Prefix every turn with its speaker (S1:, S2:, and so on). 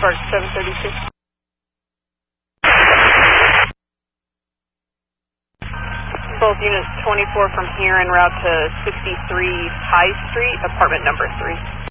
S1: Spark 736. Both units 24 from here en route to 63 High Street, apartment number 3.